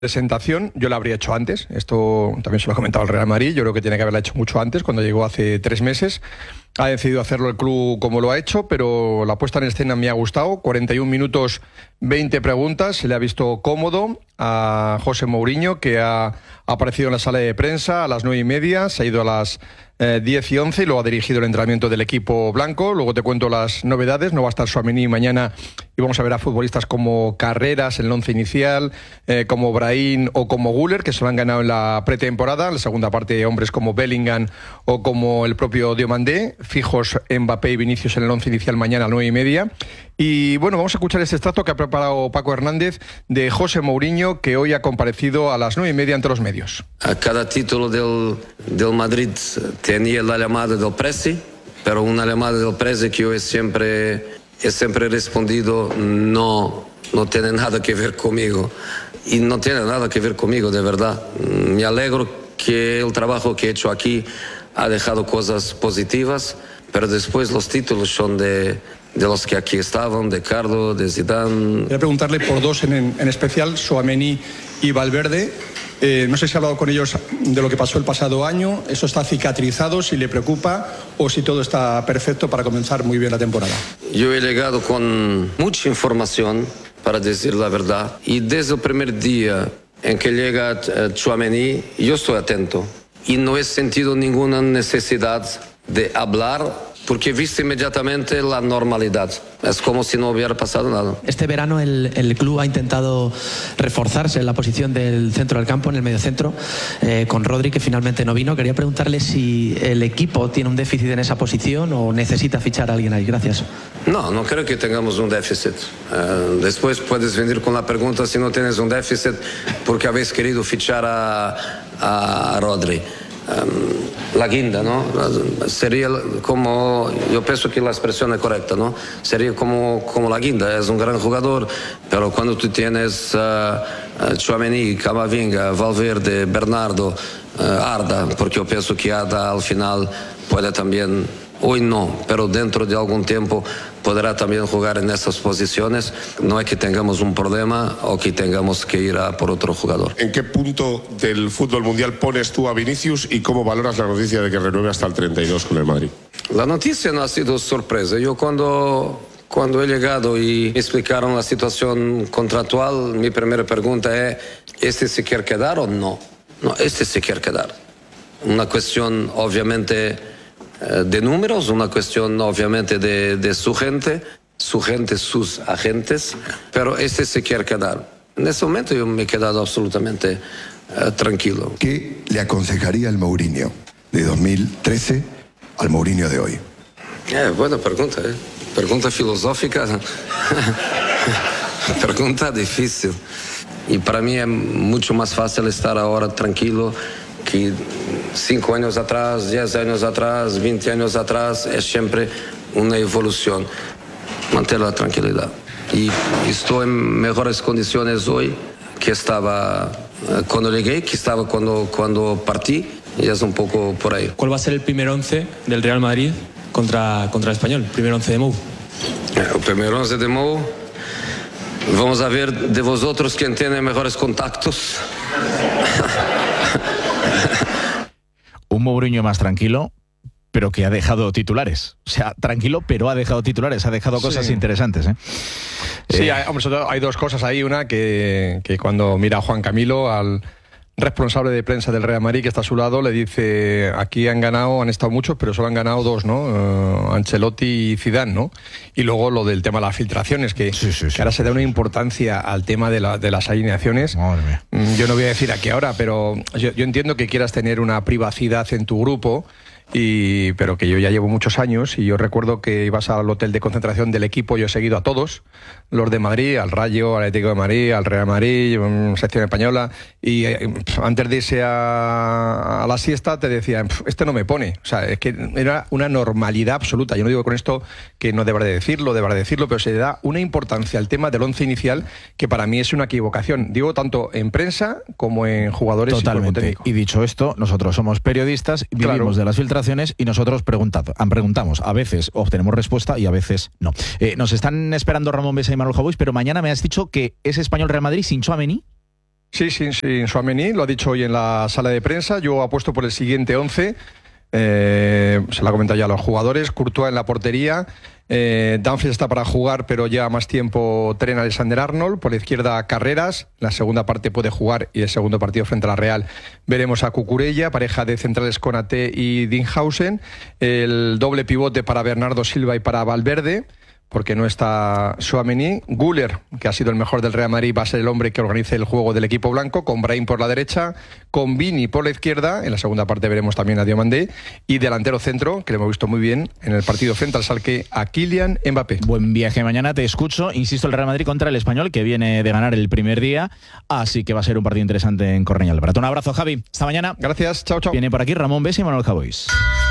Presentación yo la habría hecho antes, esto también se lo ha comentado el Real Madrid, yo creo que tiene que haberla hecho mucho antes, cuando llegó hace 3 meses. Ha decidido hacerlo el club como lo ha hecho, pero la puesta en escena me ha gustado. 41 minutos, 20 preguntas, se le ha visto cómodo a José Mourinho, que ha aparecido en la sala de prensa a las 9:30, se ha ido a las 10:11 y luego ha dirigido el entrenamiento del equipo blanco. Luego te cuento las novedades, no va a estar Tchouaméni mañana y vamos a ver a futbolistas como Carreras en el 11 inicial, como Brahim o como Güler, que se lo han ganado en la pretemporada. En la segunda parte, hombres como Bellingham o como el propio Diomandé. Fijos Mbappé y Vinicius en el 11 inicial mañana a las 9:30. Y bueno, vamos a escuchar este extracto que ha preparado Paco Hernández de José Mourinho, que hoy ha comparecido a las 9:30 ante los medios. A cada título del Madrid tenía la llamada del Presi, pero una llamada del Presi que yo he siempre respondido no tiene nada que ver conmigo. Y no tiene nada que ver conmigo, de verdad. Me alegro que el trabajo que he hecho aquí ha dejado cosas positivas, pero después los títulos son de los que aquí estaban, de Carlo, de Zidane. Voy a preguntarle por dos en especial, Tchouaméni y Valverde. No sé si ha hablado con ellos de lo que pasó el pasado año, eso está cicatrizado, si le preocupa o si todo está perfecto para comenzar muy bien la temporada. Yo he llegado con mucha información, para decir la verdad, y desde el primer día en que llega Tchouaméni, yo estoy atento y no he sentido ninguna necesidad de hablar, porque he visto inmediatamente la normalidad. Es como si no hubiera pasado nada. Este verano el club ha intentado reforzarse en la posición del centro del campo, en el mediocentro, con Rodri, que finalmente no vino. Quería preguntarle si el equipo tiene un déficit en esa posición o necesita fichar a alguien ahí. Gracias. No creo que tengamos un déficit. Después puedes venir con la pregunta si no tienes un déficit porque habéis querido fichar a Rodri. La guinda, ¿no? Sería como, yo pienso que la expresión es correcta, ¿no? Sería como la guinda, es un gran jugador, pero cuando tú tienes Tchouaméni, Camavinga, Valverde, Bernardo, Arda, porque yo pienso que Arda al final puede también, hoy no, pero dentro de algún tiempo podrá también jugar en esas posiciones. No es que tengamos un problema o que tengamos que ir a por otro jugador. ¿En qué punto del fútbol mundial pones tú a Vinicius y cómo valoras la noticia de que renueve hasta el 32 con el Madrid? La noticia no ha sido sorpresa. Yo cuando he llegado y me explicaron la situación contractual, mi primera pregunta es, ¿este se quiere quedar o no? No, este se quiere quedar. Una cuestión obviamente de números, una cuestión obviamente de su gente, sus agentes, pero este se quiere quedar. En ese momento yo me he quedado absolutamente tranquilo. ¿Qué le aconsejaría al Mourinho de 2013 al Mourinho de hoy? Buena pregunta, pregunta filosófica, pregunta difícil. Y para mí es mucho más fácil estar ahora tranquilo que 5 años atrás, 10 años atrás, 20 años atrás. Es siempre una evolución. Mantener la tranquilidad. Y estoy en mejores condiciones hoy que estaba cuando llegué, que estaba cuando partí, y es un poco por ahí. ¿Cuál va a ser el primer 11 del Real Madrid contra el Español? El primer 11 de Mou. El primer 11 de Mou. Vamos a ver de vosotros quién tiene mejores contactos. Un Mourinho más tranquilo, pero que ha dejado titulares. O sea, tranquilo, pero ha dejado titulares, ha dejado cosas interesantes. Sí, hombre, hay dos cosas ahí. Una, que cuando mira a Juan Camilo, al responsable de prensa del Real Madrid que está a su lado, le dice, aquí han estado muchos, pero solo han ganado 2, ¿no? Ancelotti y Zidane, ¿no? Y luego lo del tema de las filtraciones, que ahora se da una importancia al tema de las alineaciones. Yo no voy a decir aquí ahora, pero yo entiendo que quieras tener una privacidad en tu grupo, pero que yo ya llevo muchos años y yo recuerdo que ibas al hotel de concentración del equipo, yo he seguido a todos, los de Madrid, al Rayo, al Atlético de Madrid, al Real Madrid, sección española, y antes de irse a la siesta te decían, este no me pone, o sea, es que era una normalidad absoluta. Yo no digo con esto que no deberá decirlo, pero se le da una importancia al tema del 11 inicial que para mí es una equivocación, digo tanto en prensa como en jugadores. Totalmente. Y dicho esto, nosotros somos periodistas, vivimos de las filtraciones y nosotros preguntamos. A veces obtenemos respuesta y a veces no. Nos están esperando Ramón Besa y Manuel Jaubois, pero mañana me has dicho que es Español Real Madrid sin Tchouaméni. Sí, sin Tchouaméni, lo ha dicho hoy en la sala de prensa. Yo apuesto por el siguiente 11. Se lo ha comentado ya a los jugadores. Courtois en la portería. Dumfries está para jugar, pero lleva más tiempo Trent Alexander-Arnold. Por la izquierda, Carreras. La segunda parte puede jugar y el segundo partido frente a la Real veremos a Cucurella, pareja de centrales Konaté y Dinghausen. El doble pivote para Bernardo Silva y para Valverde, porque no está Tchouaméni. Güler, que ha sido el mejor del Real Madrid, va a ser el hombre que organice el juego del equipo blanco, con Brahim por la derecha, con Vini por la izquierda. En la segunda parte veremos también a Diomandé. Y delantero centro, que lo hemos visto muy bien en el partido frente al Schalke, a Kylian Mbappé. Buen viaje mañana, te escucho. Insisto, el Real Madrid contra el Español, que viene de ganar el primer día, así que va a ser un partido interesante en Cornellà del Prat. Un abrazo, Javi. Hasta mañana. Gracias, chao, chao. Viene por aquí Ramón Bes y Manuel Javois.